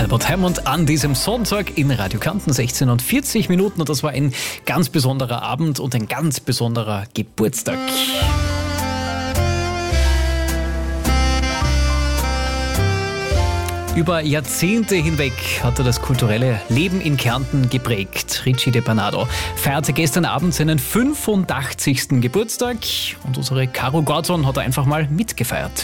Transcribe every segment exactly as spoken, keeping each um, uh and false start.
Albert Hammond an diesem Sonntag in Radio Kärnten, sechzehn und vierzig Minuten. Und das war ein ganz besonderer Abend und ein ganz besonderer Geburtstag. Über Jahrzehnte hinweg hat er das kulturelle Leben in Kärnten geprägt. Richie de Bernardo feierte gestern Abend seinen fünfundachtzigsten Geburtstag und unsere Caro Gordon hat er einfach mal mitgefeiert.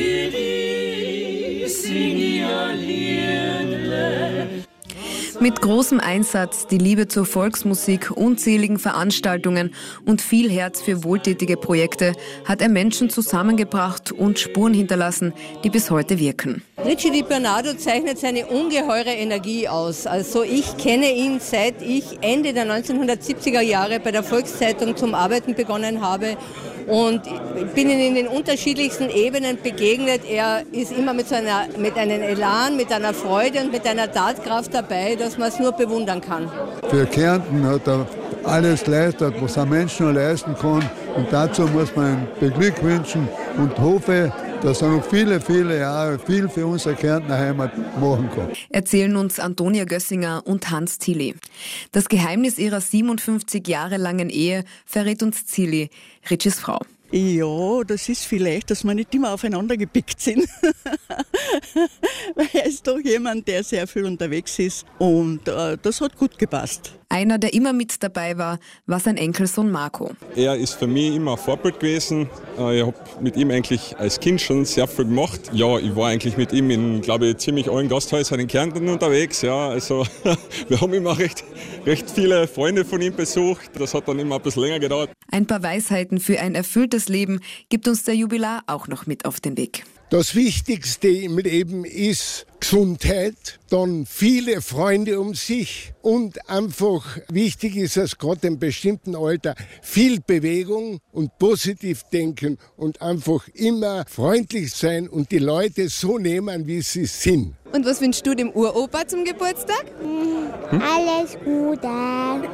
Mit großem Einsatz, die Liebe zur Volksmusik, unzähligen Veranstaltungen und viel Herz für wohltätige Projekte hat er Menschen zusammengebracht und Spuren hinterlassen, die bis heute wirken. Richie de Bernardo zeichnet seine ungeheure Energie aus. Also ich kenne ihn, seit ich Ende der neunzehnhundertsiebziger Jahre bei der Volkszeitung zum Arbeiten begonnen habe. Und ich bin ihm in den unterschiedlichsten Ebenen begegnet. Er ist immer mit, so einer, mit einem Elan, mit einer Freude und mit einer Tatkraft dabei, dass man es nur bewundern kann. Für Kärnten hat er alles geleistet, was ein Mensch nur leisten kann. Und dazu muss man ihn beglückwünschen und hoffe, dass er noch viele, viele Jahre viel für unsere Kärntner Heimat machen kann. Erzählen uns Antonia Gössinger und Hans Tilly. Das Geheimnis ihrer siebenundfünfzig Jahre langen Ehe verrät uns Zilli, Richies Frau. Ja, das ist vielleicht, dass wir nicht immer aufeinander gepickt sind. Weil er ist doch jemand, der sehr viel unterwegs ist und äh, das hat gut gepasst. Einer, der immer mit dabei war, war sein Enkelsohn Marco. Er ist für mich immer ein Vorbild gewesen. Ich habe mit ihm eigentlich als Kind schon sehr viel gemacht. Ja, ich war eigentlich mit ihm in, glaube ich, ziemlich allen Gasthäusern in Kärnten unterwegs. Ja, also wir haben immer recht, recht viele Freunde von ihm besucht. Das hat dann immer ein bisschen länger gedauert. Ein paar Weisheiten für ein erfülltes Leben gibt uns der Jubilar auch noch mit auf den Weg. Das Wichtigste im Leben ist Gesundheit, dann viele Freunde um sich und einfach wichtig ist es gerade im bestimmten Alter viel Bewegung und positiv denken und einfach immer freundlich sein und die Leute so nehmen, wie sie sind. Und was wünschst du dem Uropa zum Geburtstag? Hm? Alles Gute.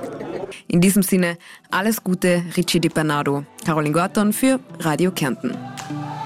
In diesem Sinne, alles Gute, Richie de Bernardo. Caroline Gordon für Radio Kärnten.